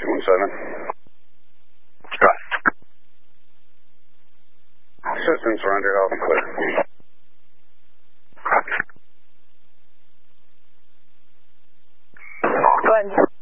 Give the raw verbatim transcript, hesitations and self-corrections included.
two one seven. Right. System surrendered, all clear. Go ahead.